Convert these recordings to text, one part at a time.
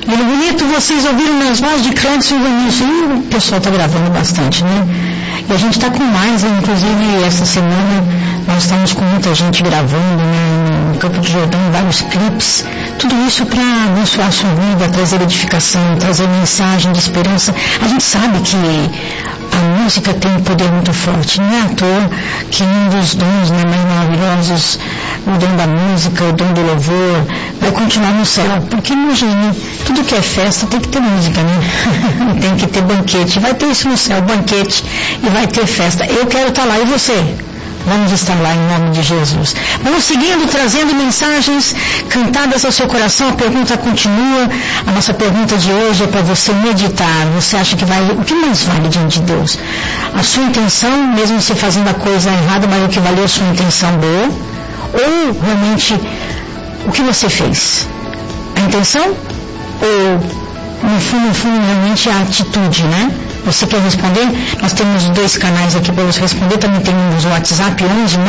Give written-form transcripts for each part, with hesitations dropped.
E no bonito, vocês ouviram nas vozes de Clédson e Vinícius. E o pessoal está gravando bastante, né? E a gente está com mais, inclusive essa semana nós estamos com muita gente gravando, né, no Campo de Jordão, vários clipes. Tudo isso para abençoar a sua vida, trazer edificação, trazer mensagem de esperança. A gente sabe que a música tem um poder muito forte. Não é à toa que um dos dons, né, mais maravilhosos, o dom da música, o dom do louvor, vai continuar no céu. Porque imagine, tudo que é festa tem que ter música, né? Tem que ter banquete. Vai ter isso no céu, banquete, e vai ter festa. Eu quero estar lá, e você? Vamos estar lá em nome de Jesus. Vamos seguindo, trazendo mensagens cantadas ao seu coração. A pergunta continua. A nossa pergunta de hoje é para você meditar. Você acha que vai... O que mais vale diante de Deus? A sua intenção, mesmo você fazendo a coisa errada, mas o que valeu a sua intenção boa? Ou realmente o que você fez? A intenção? Ou no fundo, realmente a atitude, né? Você quer responder? Nós temos 2 canais aqui para você responder. Também temos o WhatsApp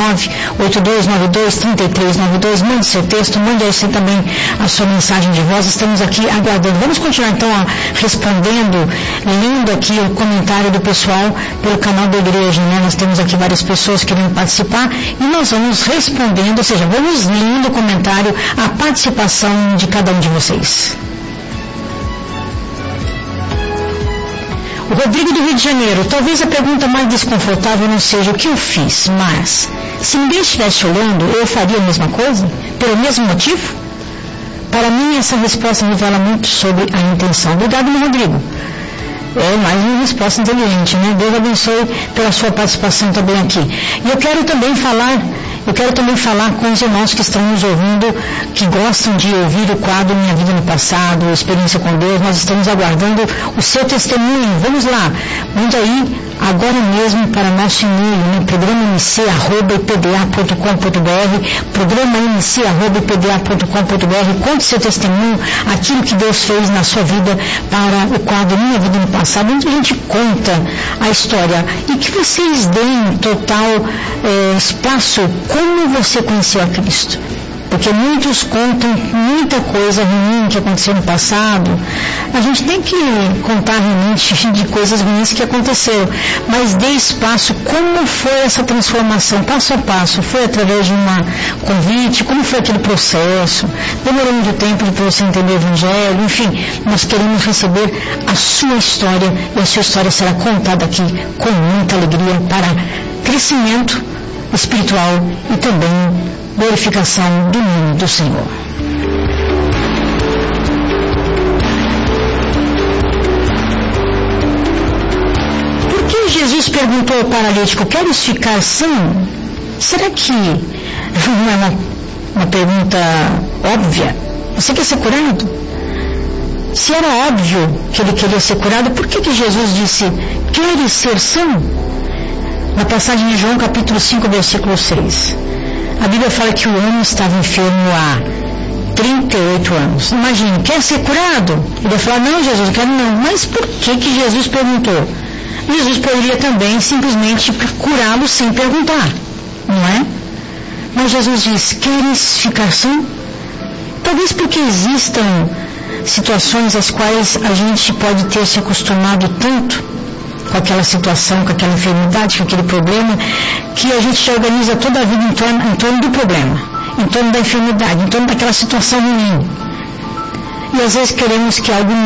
11-98292-3392. Mande seu texto, mande aí também a sua mensagem de voz. Estamos aqui aguardando. Vamos continuar então respondendo, lendo aqui o comentário do pessoal pelo canal da igreja, né? Nós temos aqui várias pessoas querendo participar e nós vamos respondendo, ou seja, vamos lendo o comentário, a participação de cada um de vocês. O Rodrigo do Rio de Janeiro, talvez a pergunta mais desconfortável não seja o que eu fiz, mas se ninguém estivesse olhando, eu faria a mesma coisa? Pelo mesmo motivo? Para mim, essa resposta revela muito sobre a intenção. Obrigado, meu Rodrigo. É mais uma resposta inteligente, né? Deus abençoe pela sua participação também aqui. E eu quero também falar com os irmãos que estão nos ouvindo, que gostam de ouvir o quadro Minha Vida no Passado, Experiência com Deus. Nós estamos aguardando o seu testemunho. Vamos lá, mande aí agora mesmo para nosso e-mail, né? programamc@ipda.com.br, programamc@ipda.com.br. Conte seu testemunho, aquilo que Deus fez na sua vida, para o quadro Minha Vida no Passado, onde a gente conta a história e que vocês deem total espaço como você conheceu a Cristo. Porque muitos contam muita coisa ruim que aconteceu no passado. A gente tem que contar realmente de coisas ruins que aconteceram, mas dê espaço. Como foi essa transformação, passo a passo? Foi através de um convite? Como foi aquele processo? Demorou muito tempo para você entender o Evangelho? Enfim, nós queremos receber a sua história, e a sua história será contada aqui com muita alegria para crescimento espiritual e também glorificação do nome do Senhor. Por que Jesus perguntou ao paralítico: queres ficar são? Será que não é uma pergunta óbvia? Você quer ser curado? Se era óbvio que ele queria ser curado, por que Jesus disse: queres ser são? Na passagem de João capítulo 5, versículo 6. A Bíblia fala que o homem estava enfermo há 38 anos. Imagine, quer ser curado? Ele vai falar: não, Jesus, eu quero não. Mas por que Jesus perguntou? Jesus poderia também simplesmente curá-lo sem perguntar, não é? Mas Jesus diz: queres ficar são? Talvez porque existam situações às quais a gente pode ter se acostumado tanto com aquela situação, com aquela enfermidade, com aquele problema, que a gente se organiza toda a vida em torno do problema, em torno da enfermidade, em torno daquela situação ruim. E às vezes queremos que algo